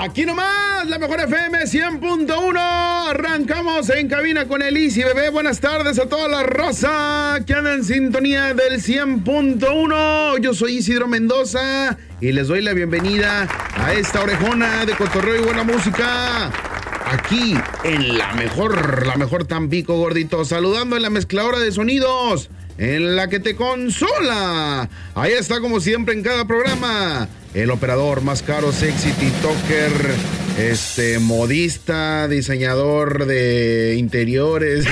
Aquí nomás, la mejor FM 100.1. Arrancamos en cabina con el Easy Bebé. Buenas tardes a toda la raza que anda en sintonía del 100.1. Yo soy Isidro Mendoza y les doy la bienvenida a esta orejona de cotorreo y buena música. Aquí en la mejor Tampico, gordito. Saludando en la mezcladora de sonidos, en la que te consola. Ahí está, como siempre, en cada programa, el operador más caro, sexy, tiktoker, modista, diseñador de interiores.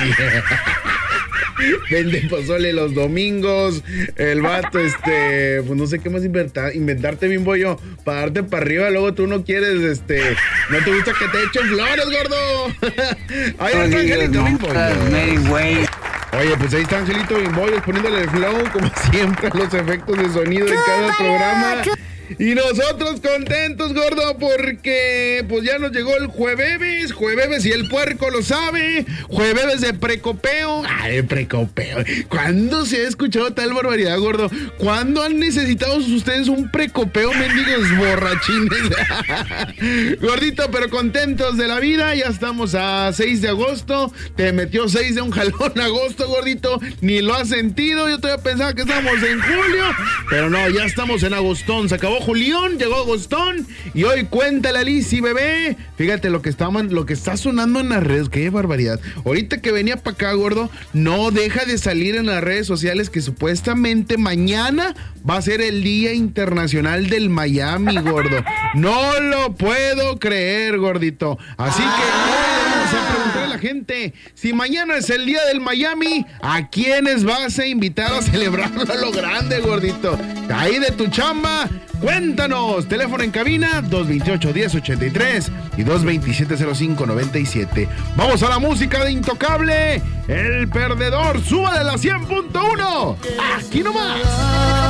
Vende pozole los domingos. El vato, pues no sé qué más inventarte, Bimbollo, para darte para arriba. Luego tú no quieres, no te gusta que te echen flores, gordo. Ahí está Angelito Bimbollo. Oye, pues ahí está Angelito Bimbollo poniéndole el flow, como siempre, a los efectos de sonido de cada programa. Y nosotros contentos, gordo, porque pues ya nos llegó el jueves y el puerco lo sabe. Jueves de precopeo. Ay, precopeo. ¿Cuándo se ha escuchado tal barbaridad, gordo? ¿Cuándo han necesitado ustedes un precopeo, mendigos borrachines? Gordito, pero contentos de la vida. Ya estamos a 6 de agosto. Te metió 6 de un jalón agosto, gordito. Ni lo has sentido. Yo todavía pensaba que estábamos en julio, pero no, ya estamos en agostón. Se acabó Julián, llegó agostón y hoy cuenta la Lizzy, bebé. Fíjate lo que está sonando en las redes, qué barbaridad. Ahorita que venía para acá, gordo, no deja de salir en las redes sociales que supuestamente mañana va a ser el Día Internacional del Miami, gordo. No lo puedo creer, gordito. Así que hoy vamos a preguntarle a la gente, si mañana es el Día del Miami, ¿a quiénes vas a invitar a celebrarlo a lo grande, gordito? Ahí de tu chamba, cuéntanos. Teléfono en cabina 228-1083 y 227-0597. Vamos a la música de Intocable, El Perdedor. Súbale la 100.1. Aquí nomás.